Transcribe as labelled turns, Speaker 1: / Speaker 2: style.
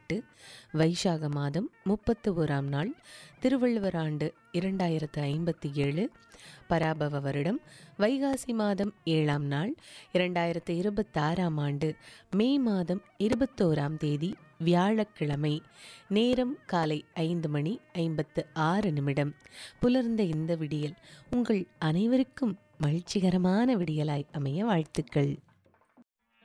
Speaker 1: 8 வைசாக மாதம் 31ஆம் நாள் திருவள்ளுவர் ஆண்டு 2057 பராபவ வருடம் வைகாசி மாதம் 7ஆம் நாள் 2026ஆம் ஆண்டு மே மாதம் 21ஆம் தேதி வியாழக்கிழமை. நேரம் காலை 5:56. புலர்ந்த இந்த விடியல் உங்கள் அனைவருக்கும் மகிழ்ச்சிகரமான விடியலாய் அமைய வாழ்த்துக்கள்.